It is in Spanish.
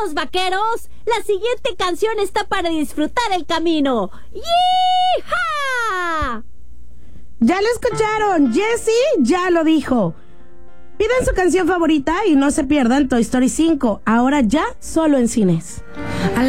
¡Vamos, vaqueros! La siguiente canción está para disfrutar el camino. ¡Yee-ha! Ya lo escucharon, Jessie ya lo dijo. Pidan su canción favorita y no se pierdan Toy Story 5, ahora ya solo en cines.